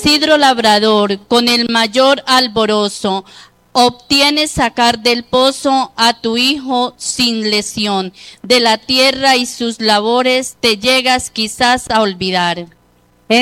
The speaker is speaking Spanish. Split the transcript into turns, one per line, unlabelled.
Isidro Labrador, con el mayor alborozo, obtienes sacar del pozo a tu hijo sin lesión. De la tierra y sus labores te llegas quizás a olvidar.